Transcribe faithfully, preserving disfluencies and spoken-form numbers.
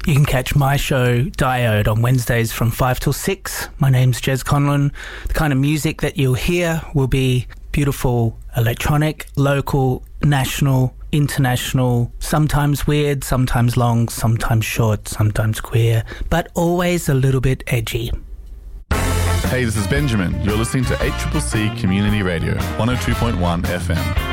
You can catch my show, Diode, on Wednesdays from five till six. My name's Jez Conlon. The kind of music that you'll hear will be beautiful electronic, local, national, international, sometimes weird, sometimes long, sometimes short, sometimes queer, but always a little bit edgy. Hey, this is Benjamin. You're listening to eight C C C Community Radio, one oh two point one F M.